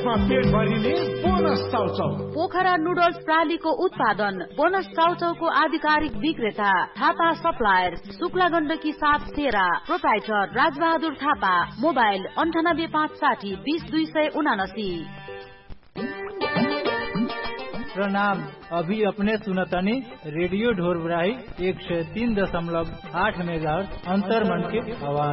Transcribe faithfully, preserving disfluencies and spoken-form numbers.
त्यसमा पेट भरिने बोनस चाउचाउ। पोखरा नुडल्स प्रालीको उत्पादन बोनस चाउचाउको आधिकारिक विक्रेता थापा सप्लायर, शुक्ला गण्डकी सात तेह्र, प्रोप्राइटर राजबहादुर थापा। मोबाइल अन्ठानब्बे पाँच साठी बीस दुई सय उनासी। प्रणाम, अभी अपने सुनतनी रेडियो ढोरबराही एक सौ तीन दशमलव आठ मेगाहर्ट्ज अंतर्मन के आवाज।